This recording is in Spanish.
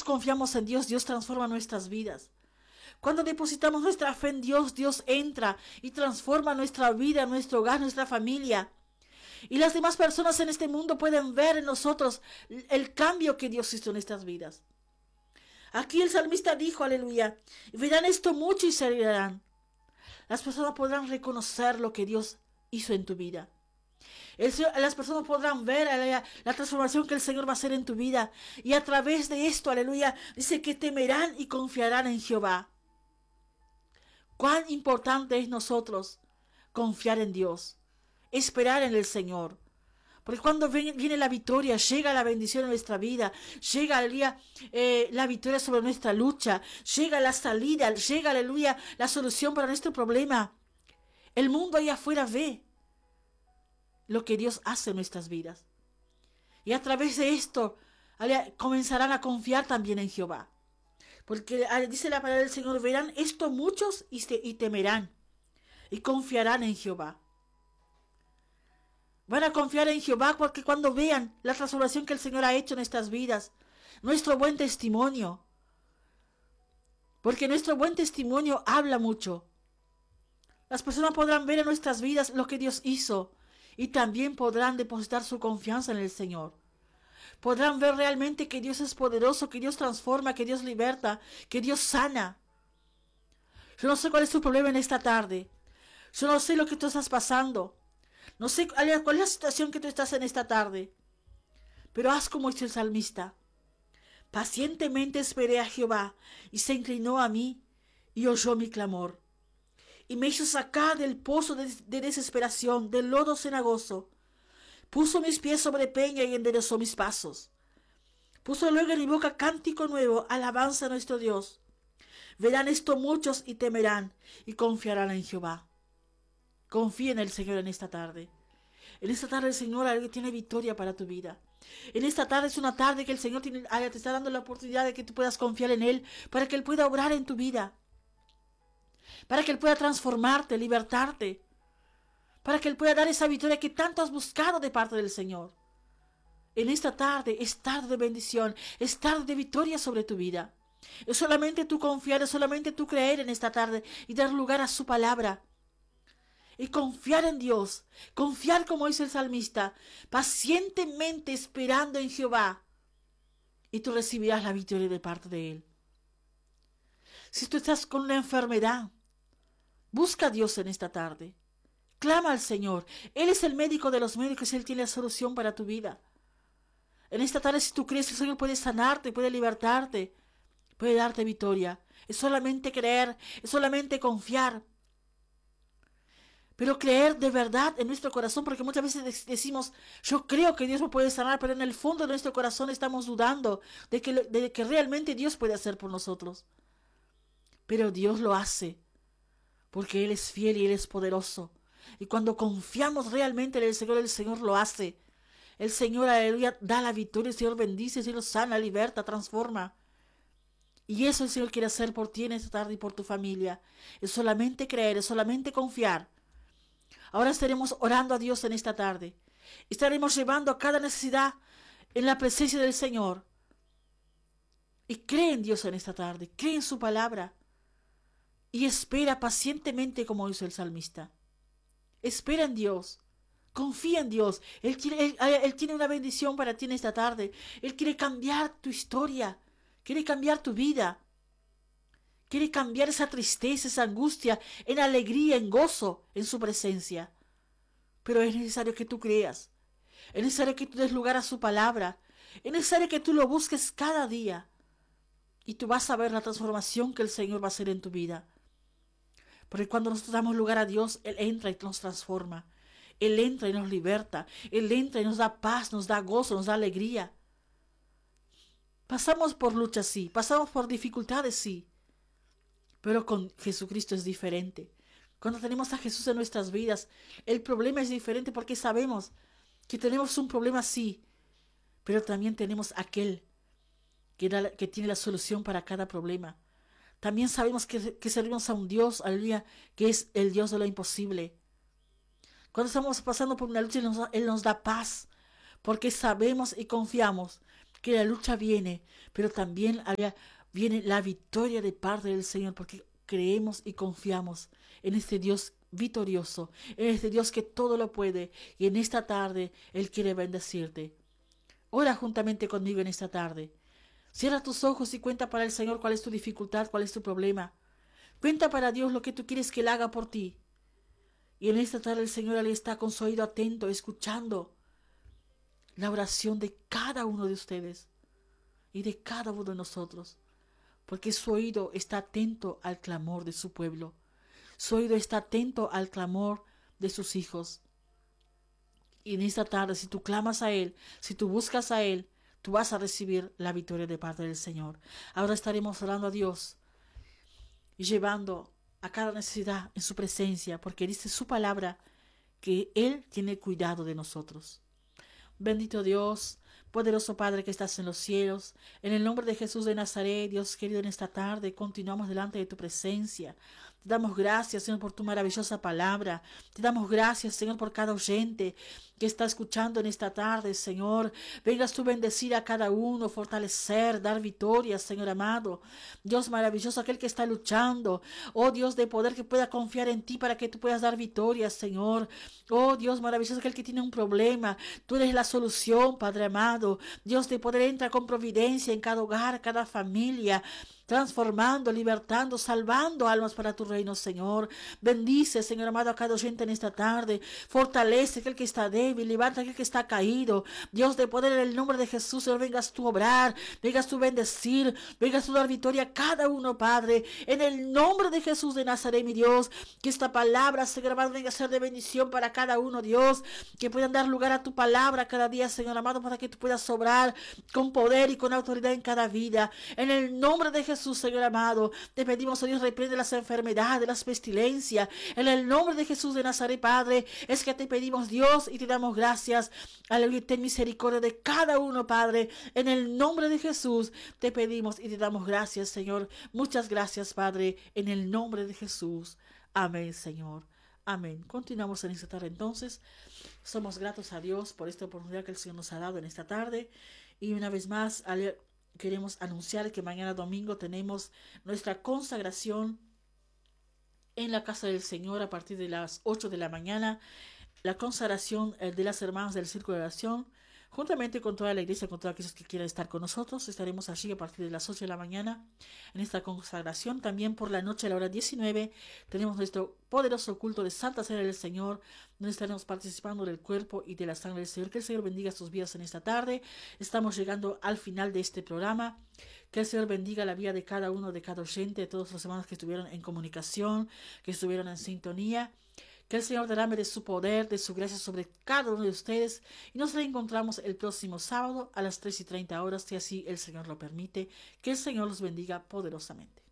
confiamos en Dios, Dios transforma nuestras vidas. Cuando depositamos nuestra fe en Dios, Dios entra y transforma nuestra vida, nuestro hogar, nuestra familia. Y las demás personas en este mundo pueden ver en nosotros el cambio que Dios hizo en nuestras vidas. Aquí el salmista dijo, aleluya, verán esto mucho y se alegrarán. Las personas podrán reconocer lo que Dios hizo en tu vida. Las personas podrán ver, aleluya, la transformación que el Señor va a hacer en tu vida. Y a través de esto, aleluya, dice que temerán y confiarán en Jehová. Cuán importante es nosotros confiar en Dios, esperar en el Señor. Porque cuando viene la victoria, llega la bendición en nuestra vida, llega aleluya, la victoria sobre nuestra lucha, llega la salida, llega, aleluya, la solución para nuestro problema. El mundo allá afuera ve lo que Dios hace en nuestras vidas. Y a través de esto, aleluya, comenzarán a confiar también en Jehová. Porque dice la palabra del Señor, verán esto muchos y temerán y confiarán en Jehová. Van a confiar en Jehová porque cuando vean la transformación que el Señor ha hecho en nuestras vidas, nuestro buen testimonio, porque nuestro buen testimonio habla mucho. Las personas podrán ver en nuestras vidas lo que Dios hizo y también podrán depositar su confianza en el Señor. Podrán ver realmente que Dios es poderoso, que Dios transforma, que Dios liberta, que Dios sana. Yo no sé cuál es tu problema en esta tarde. Yo no sé lo que tú estás pasando. No sé cuál es la situación que tú estás en esta tarde. Pero haz como hizo el salmista. Pacientemente esperé a Jehová y se inclinó a mí y oyó mi clamor. Y me hizo sacar del pozo de desesperación, del lodo cenagoso. Puso mis pies sobre peña y enderezó mis pasos. Puso luego en mi boca cántico nuevo, alabanza a nuestro Dios. Verán esto muchos y temerán y confiarán en Jehová. Confía en el Señor en esta tarde. En esta tarde el Señor tiene victoria para tu vida. En esta tarde es una tarde que el Señor te está dando la oportunidad de que tú puedas confiar en Él, para que Él pueda obrar en tu vida, para que Él pueda transformarte, libertarte, para que Él pueda dar esa victoria que tanto has buscado de parte del Señor. En esta tarde es tarde de bendición, es tarde de victoria sobre tu vida. Es solamente tú confiar, es solamente tú creer en esta tarde y dar lugar a su palabra. Y confiar en Dios, confiar como dice el salmista, pacientemente esperando en Jehová. Y tú recibirás la victoria de parte de Él. Si tú estás con una enfermedad, busca a Dios en esta tarde. Clama al Señor. Él es el médico de los médicos, Él tiene la solución para tu vida. En esta tarde, si tú crees, el Señor puede sanarte, puede libertarte, puede darte victoria. Es solamente creer, es solamente confiar. Pero creer de verdad en nuestro corazón, porque muchas veces decimos, yo creo que Dios me puede sanar, pero en el fondo de nuestro corazón estamos dudando de que realmente Dios puede hacer por nosotros. Pero Dios lo hace, porque Él es fiel y Él es poderoso. Y cuando confiamos realmente en el Señor lo hace. El Señor, aleluya, da la victoria, el Señor bendice, el Señor sana, liberta, transforma. Y eso el Señor quiere hacer por ti en esta tarde y por tu familia. Es solamente creer, es solamente confiar. Ahora estaremos orando a Dios en esta tarde. Estaremos llevando a cada necesidad en la presencia del Señor. Y cree en Dios en esta tarde, cree en su palabra. Y espera pacientemente como hizo el salmista. Espera en Dios. Confía en Dios. Él tiene una bendición para ti en esta tarde. Él quiere cambiar tu historia. Quiere cambiar tu vida. Quiere cambiar esa tristeza, esa angustia, en alegría, en gozo, en su presencia. Pero es necesario que tú creas. Es necesario que tú des lugar a su palabra. Es necesario que tú lo busques cada día. Y tú vas a ver la transformación que el Señor va a hacer en tu vida. Porque cuando nosotros damos lugar a Dios, Él entra y nos transforma. Él entra y nos liberta. Él entra y nos da paz, nos da gozo, nos da alegría. Pasamos por luchas, sí. Pasamos por dificultades, sí. Pero con Jesucristo es diferente. Cuando tenemos a Jesús en nuestras vidas, el problema es diferente porque sabemos que tenemos un problema, sí. Pero también tenemos aquel que tiene la solución para cada problema. También sabemos que servimos a un Dios, aleluya, que es el Dios de lo imposible. Cuando estamos pasando por una lucha, Él nos da paz, porque sabemos y confiamos que la lucha viene, pero también viene la victoria de parte del Señor, porque creemos y confiamos en este Dios victorioso, en este Dios que todo lo puede, y en esta tarde Él quiere bendecirte. Ora juntamente conmigo en esta tarde. Cierra tus ojos y cuenta para el Señor cuál es tu dificultad, cuál es tu problema. Cuenta para Dios lo que tú quieres que Él haga por ti. Y en esta tarde el Señor Él está con su oído atento, escuchando la oración de cada uno de ustedes y de cada uno de nosotros, porque su oído está atento al clamor de su pueblo. Su oído está atento al clamor de sus hijos. Y en esta tarde, si tú clamas a Él, si tú buscas a Él, tú vas a recibir la victoria de parte del Señor. Ahora estaremos orando a Dios y llevando a cada necesidad en su presencia, porque dice su palabra que Él tiene cuidado de nosotros. Bendito Dios, poderoso Padre que estás en los cielos, en el nombre de Jesús de Nazaret, Dios querido, en esta tarde continuamos delante de tu presencia. Te damos gracias, Señor, por tu maravillosa palabra. Te damos gracias, Señor, por cada oyente que está escuchando en esta tarde, Señor. Vengas tú bendecir a cada uno, fortalecer, dar victorias, Señor amado. Dios maravilloso, aquel que está luchando. Oh Dios de poder, que pueda confiar en ti para que tú puedas dar victorias, Señor. Oh Dios maravilloso, aquel que tiene un problema. Tú eres la solución, Padre amado. Dios de poder, entra con providencia en cada hogar, cada familia, transformando, libertando, salvando almas para tu reino, Señor. Bendice, Señor amado, a cada oyente en esta tarde. Fortalece aquel que está débil, levanta aquel que está caído. Dios de poder, en el nombre de Jesús, Señor, vengas tú a obrar, vengas tú a bendecir, vengas tú a dar victoria a cada uno, Padre. En el nombre de Jesús de Nazaret, mi Dios, que esta palabra, Señor amado, venga a ser de bendición para cada uno, Dios, que puedan dar lugar a tu palabra cada día, Señor amado, para que tú puedas obrar con poder y con autoridad en cada vida. En el nombre de Jesús, Señor amado, te pedimos, oh Dios, reprende las enfermedades, las pestilencias. En el nombre de Jesús de Nazaret, Padre, es que te pedimos, Dios, y te damos gracias. Aleluya, ten misericordia de cada uno, Padre. En el nombre de Jesús te pedimos y te damos gracias, Señor. Muchas gracias, Padre, en el nombre de Jesús. Amén, Señor. Amén. Continuamos en esta tarde entonces. Somos gratos a Dios por esta oportunidad que el Señor nos ha dado en esta tarde. Y una vez más, queremos anunciar que mañana domingo tenemos nuestra consagración en la casa del Señor a partir de las 8 de la mañana. La consagración de las hermanas del Círculo de Oración, juntamente con toda la iglesia, con todos aquellos que quieran estar con nosotros. Estaremos allí a partir de las 8 de la mañana en esta consagración. También por la noche a la hora 19 tenemos nuestro poderoso culto de Santa Cena del Señor, donde estaremos participando del cuerpo y de la sangre del Señor. Que el Señor bendiga sus vidas en esta tarde. Estamos llegando al final de este programa. Que el Señor bendiga la vida de cada uno, de cada oyente, de todos los hermanos que estuvieron en comunicación, que estuvieron en sintonía. Que el Señor derrame de su poder, de su gracia sobre cada uno de ustedes. Y nos reencontramos el próximo sábado a las 3:30 horas, si así el Señor lo permite. Que el Señor los bendiga poderosamente.